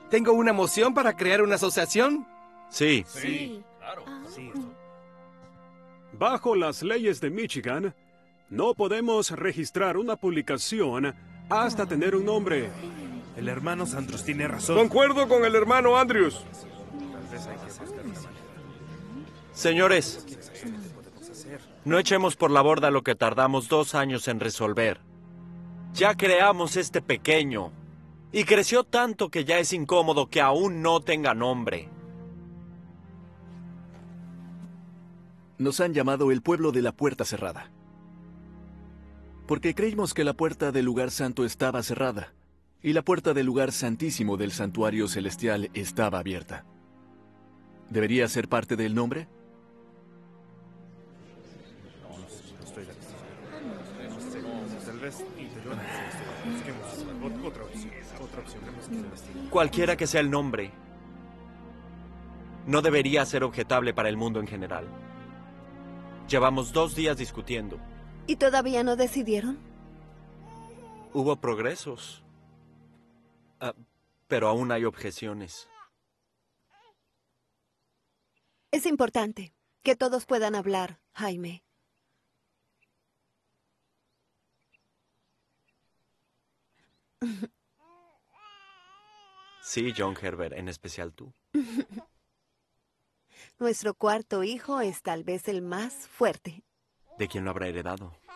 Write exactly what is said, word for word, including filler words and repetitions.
¿Tengo una moción para crear una asociación? Sí. Sí, claro. Sí. Bajo las leyes de Michigan, no podemos registrar una publicación hasta tener un nombre. El hermano Sandros tiene razón. Concuerdo con el hermano Andrews. Señores, no echemos por la borda lo que tardamos dos años en resolver. Ya creamos este pequeño y creció tanto que ya es incómodo que aún no tenga nombre. Nos han llamado el pueblo de la puerta cerrada, porque creímos que la puerta del lugar santo estaba cerrada y la puerta del lugar santísimo del santuario celestial estaba abierta. ¿Debería ser parte del nombre? Cualquiera que sea el nombre, no debería ser objetable para el mundo en general. Llevamos dos días discutiendo. ¿Y todavía no decidieron? Hubo progresos, Ah, pero aún hay objeciones. Es importante que todos puedan hablar, Jaime. Sí, John Herbert, en especial tú. Nuestro cuarto hijo es tal vez el más fuerte. ¿De quién lo habrá heredado?